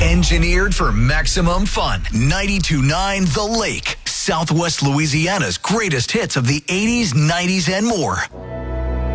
Engineered for maximum fun. 92.9 The Lake. Southwest Louisiana's greatest hits of the 80s, 90s, and more.